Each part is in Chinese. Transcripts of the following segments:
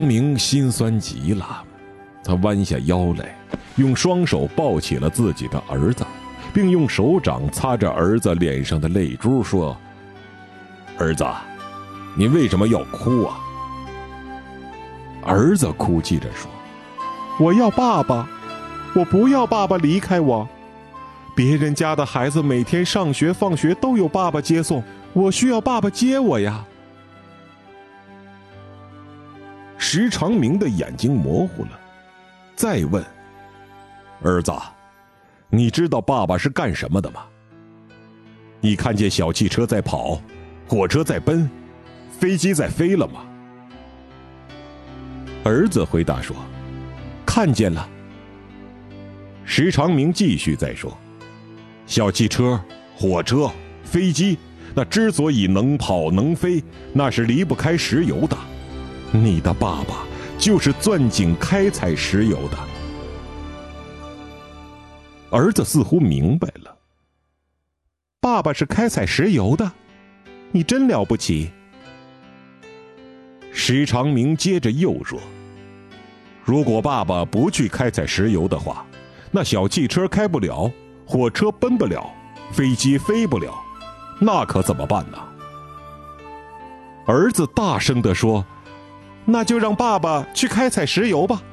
明心酸极了，他弯下腰来，用双手抱起了自己的儿子，并用手掌擦着儿子脸上的泪珠，说：“儿子，你为什么要哭啊？”儿子哭泣着说：“ 我要爸爸，我不要爸爸离开我。别人家的孩子每天上学放学都有爸爸接送，我需要爸爸接我呀。” 石长明的眼睛模糊了，再问：“儿子，你知道爸爸是干什么的吗？你看见小汽车在跑，火车在奔，飞机在飞了吗？”儿子回答说：“看见了。”石长明继续再说：“小汽车、火车、飞机，那之所以能跑能飞，那是离不开石油的。你的爸爸就是钻井开采石油的。”儿子似乎明白了：“ 爸爸是开采石油的，你真了不起。” 石长明接着又说：“如果爸爸不去开采石油的话，那小汽车开不了，火车奔不了，飞机飞不了，那可怎么办呢？” 儿子大声地说：“那就让爸爸去开采石油吧。”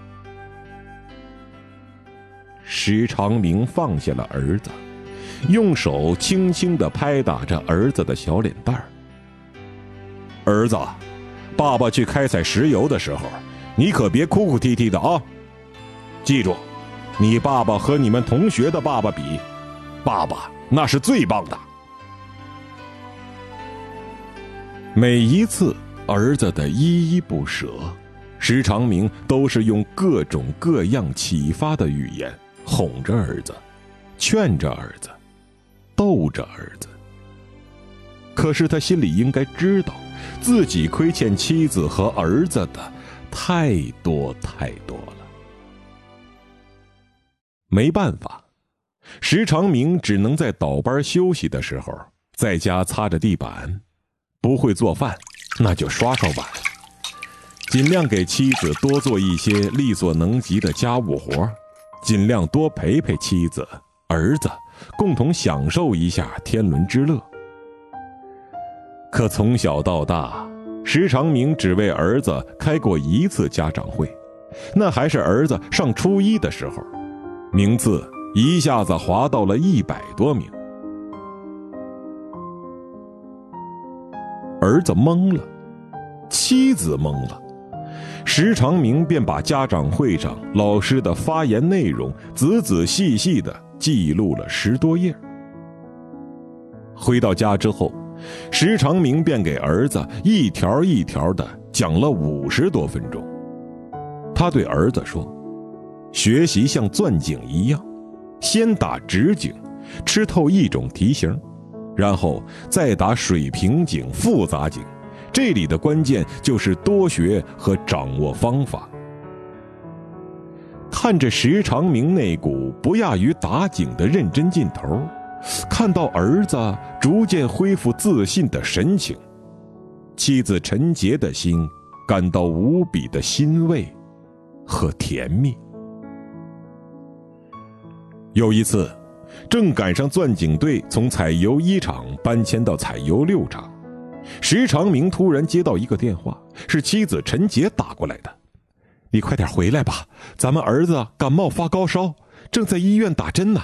石长明放下了儿子，用手轻轻地拍打着儿子的小脸蛋儿。“儿子，爸爸去开采石油的时候，你可别哭哭啼啼的啊！记住，你爸爸和你们同学的爸爸比，爸爸那是最棒的。”每一次儿子的依依不舍，石长明都是用各种各样启发的语言哄着儿子，劝着儿子，逗着儿子。可是他心里应该知道，自己亏欠妻子和儿子的太多太多了。没办法，石长明只能在倒班休息的时候在家擦着地板，不会做饭那就刷刷碗，尽量给妻子多做一些力所能及的家务活，尽量多陪陪妻子儿子，共同享受一下天伦之乐。可从小到大，石长明只为儿子开过一次家长会，那还是儿子上初一的时候，名次一下子滑到了100多名。儿子懵了，妻子懵了，石长明便把家长会上老师的发言内容仔仔细细地记录了10多页。回到家之后，石长明便给儿子一条一条地讲了50多分钟。他对儿子说：“学习像钻井一样，先打直井，吃透一种题型，然后再打水平井、复杂井，这里的关键就是多学和掌握方法。”看着石长明那股不亚于打井的认真劲头，看到儿子逐渐恢复自信的神情，妻子陈洁的心感到无比的欣慰和甜蜜。有一次，正赶上钻井队从采油1厂搬迁到采油6厂，石长明突然接到一个电话，是妻子陈洁打过来的：“你快点回来吧，咱们儿子感冒发高烧，正在医院打针呢。”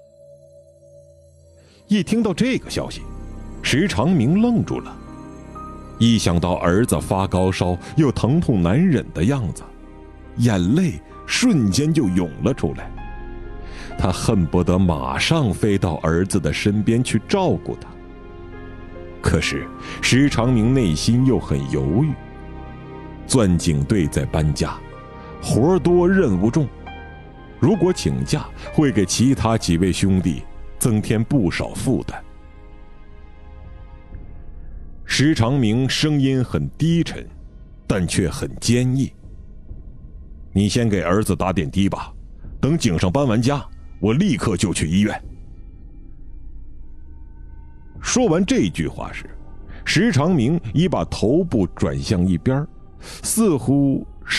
一听到这个消息，石长明愣住了，一想到儿子发高烧又疼痛难忍的样子，眼泪瞬间就涌了出来。他恨不得马上飞到儿子的身边去照顾他。可是石长明内心又很犹豫，钻井队在搬家，活多任务重，如果请假会给其他几位兄弟增添不少负担。石长明声音很低沉，但却很坚毅：“你先给儿子打点滴吧，等井上搬完家，我立刻就去医院。”说完这句话时，石长明已把头部转向一边，似乎